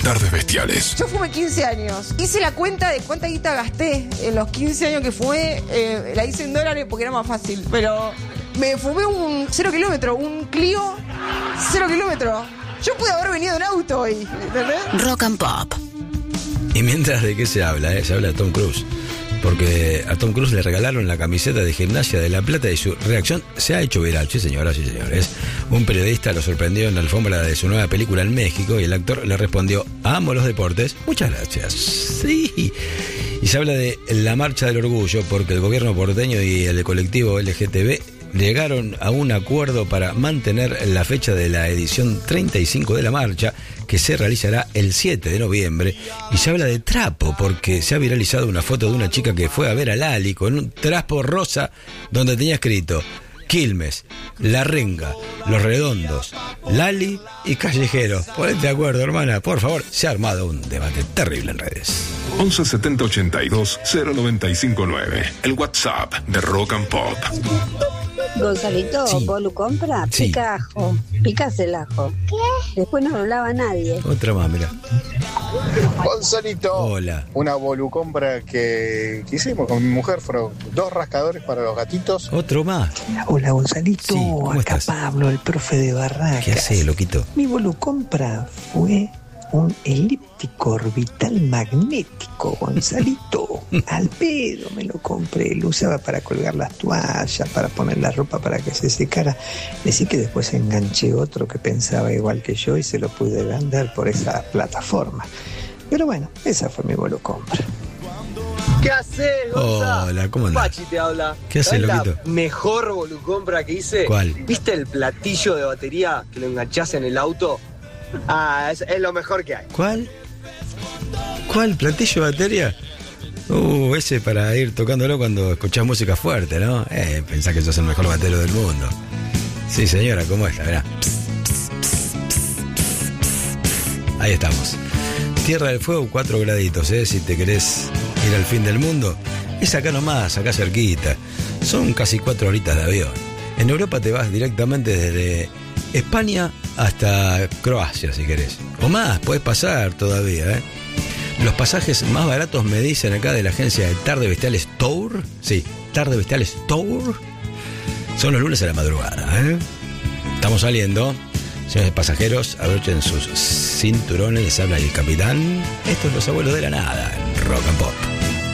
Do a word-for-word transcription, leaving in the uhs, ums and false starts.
Tardes Bestiales. Yo fumé quince años. Hice la cuenta de cuánta guita gasté en los quince años que fumé. Eh, la hice en dólares porque era más fácil. Pero me fumé un cero kilómetro, un Clio cero kilómetro. Yo pude haber venido en auto hoy, ¿entendés? Rock and Pop. Y mientras, ¿de qué se habla? Eh? Se habla de Tom Cruise. Porque a Tom Cruise le regalaron la camiseta de Gimnasia de La Plata y su reacción se ha hecho viral. Sí, señoras y señores. Un periodista lo sorprendió en la alfombra de su nueva película en México y el actor le respondió: amo los deportes, muchas gracias. Sí. Y se habla de la marcha del orgullo porque el gobierno porteño y el colectivo L G T B llegaron a un acuerdo para mantener la fecha de la edición treinta y cinco de la marcha, que se realizará el siete de noviembre. Y se habla de trapo porque se ha viralizado una foto de una chica que fue a ver a Lali con un trapo rosa donde tenía escrito: Quilmes, La Renga, Los Redondos, Lali y Callejero. Ponete de acuerdo, hermana, por favor. Se ha armado un debate terrible en redes. once setenta ochenta y dos cero noventa y cinco nueve. El WhatsApp de Rock and Pop. Gonzalito, Sí. ¿Bolu compra? Sí. Pica ajo. Picas el ajo. ¿Qué? Después no lo lava nadie. Otra más, mira. Gonzalito, Hola. una volucompra que, que hicimos con mi mujer fueron dos rascadores para los gatitos. Otro más. Hola Gonzalito, Sí, ¿cómo acá estás? Pablo, el profe de Barracas. ¿Qué hace, loquito? Mi volucompra fue un elíptico orbital magnético, Gonzalito. Al pedo me lo compré, lo usaba para colgar las toallas, para poner la ropa para que se secara. Decí que después enganché otro que pensaba igual que yo y se lo pude vender por esa plataforma. Pero bueno, esa fue mi volucompra. ¿Qué haces, Gonza? Hola, ¿cómo andás? Pachi te habla. ¿Qué haces, ¿Sabés loquito? la mejor volucompra que hice? ¿Cuál? ¿Viste el platillo de batería que lo enganchás en el auto? Ah, es, es lo mejor que hay. ¿Cuál? ¿Cuál? ¿Platillo de batería? Uh, ese para ir tocándolo cuando escuchás música fuerte, ¿no? Eh, pensás que sos el mejor batero del mundo. Sí, señora, ¿cómo es? Verá. Ahí estamos. Tierra del Fuego, cuatro graditos, ¿eh? Si te querés ir al fin del mundo, es acá nomás, acá cerquita. Son casi cuatro horitas de avión. En Europa te vas directamente desde España hasta Croacia, si querés. O más, podés pasar todavía, ¿eh? Los pasajes más baratos me dicen acá de la agencia de Tardes Bestiales Tour. Sí, Tardes Bestiales Tour. Son los lunes a la madrugada, ¿eh? Estamos saliendo. Señores pasajeros, abrochen sus cinturones. Les habla el capitán. Estos son los abuelos de la nada en Rock and Pop.